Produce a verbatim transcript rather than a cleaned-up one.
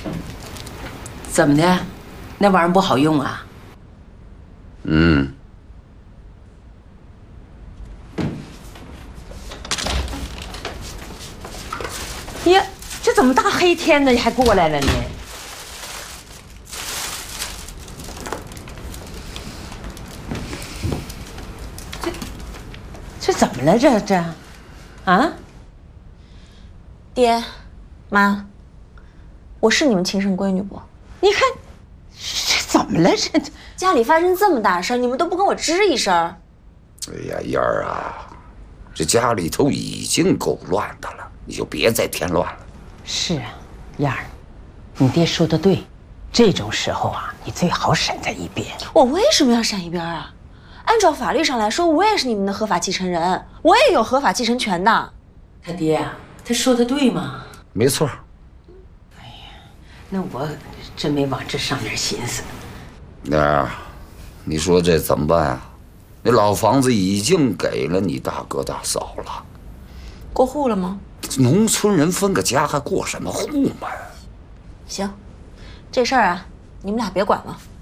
怎么的？那玩意儿不好用啊？ 嗯。 呀，这怎么大黑天的你还过来了呢？这这怎么了？这这，啊？ 爹，妈，我是你们亲生闺女不？ 你看，这怎么了？这家里发生这么大事儿，你们都不跟我吱一声。 哎呀，燕儿啊，这家里头已经够乱的了，你就别再添乱了。 是啊，燕儿，你爹说的对，这种时候啊，你最好闪在一边。 我为什么要闪一边啊？按照法律上来说，我也是你们的合法继承人，我也有合法继承权的。 他爹啊，他说的对吗？ 没错。 哎呀，那我真没往这上面寻思。 燕儿，你说这怎么办啊？那老房子已经给了你大哥大嫂了， 过户了吗？ 农村人分个家还过什么户嘛？ 行，这事儿啊，你们俩别管了。